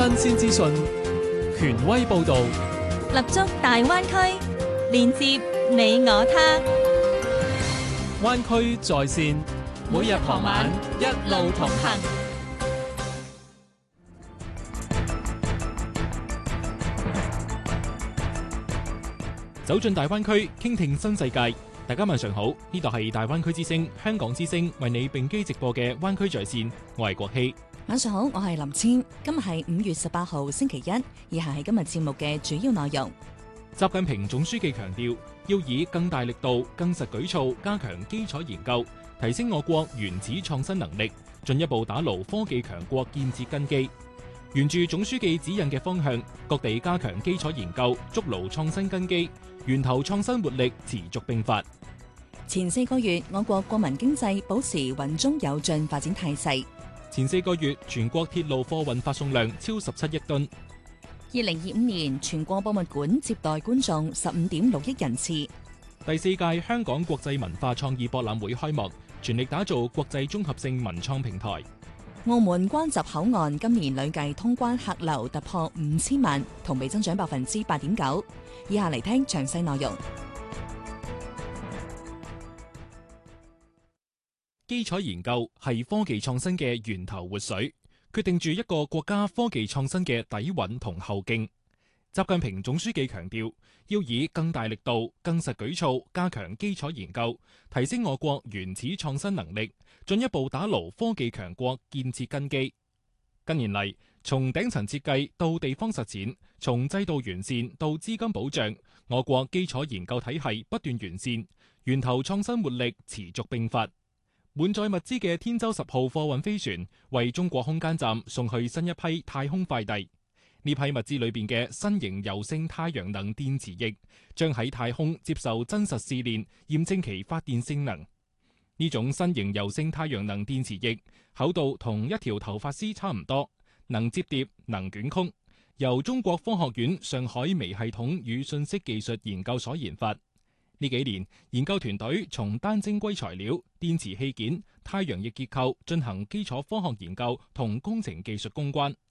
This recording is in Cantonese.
新鮮資訊，權威報導， 立足大灣區，連接你我他。 灣區在線，每日傍晚一路同行。走進大灣區，傾聽新世界。大家晚上好，呢度係大灣區之聲、香港之聲為你並機直播嘅灣區在線，我係國希。 晚上好，我係林千。今日係5月18號星期一，以下係今日節目嘅主要內容。 習近平總書記強調，要以更大力度、更實舉措加強基礎研究，提升我國原始創新能力，進一步打牢科技強國建設根基。沿住總書記指引嘅方向，各地加強基礎研究，築牢創新根基，源頭創新活力持續迸發。 前4個月，我國國民經濟保持穩中有進發展態勢。 前4個月，全國鐵路貨運發送量超17億噸。 2025年，全國博物館接待觀眾15.6億人次。 第4屆香港國際文化創意博覽會開幕，全力打造國際綜合性文創平台。 澳門關閘口岸今年累計通關客流突破5000萬，同比增長8.9%。以下嚟聽詳細內容。 基礎研究係科技創新嘅源頭活水，決定住一個國家科技創新嘅底蘊同後勁。習近平總書記強調，要以更大力度、更實舉措加強基礎研究，提升我國原始創新能力，進一步打牢科技強國建設根基。近年嚟，從頂層設計到地方實踐，從制度完善到資金保障，我國基礎研究體系不斷完善，源頭創新活力持續迸發。滿載物資嘅天舟10號貨運飛船為中國空間站送去新一批太空快遞。呢批物資裏邊嘅新型柔性太陽能電池翼將喺太空接受真實試煉，驗證其發電性能。呢種新型柔性太陽能電池翼厚度同一條頭髮絲差唔多，能摺疊，能捲曲，由中國科學院上海微系統與信息技術研究所研發。呢幾年，研究團隊從單晶硅材料、電池器件、太陽翼結構進行基礎科學研究同工程技術攻關，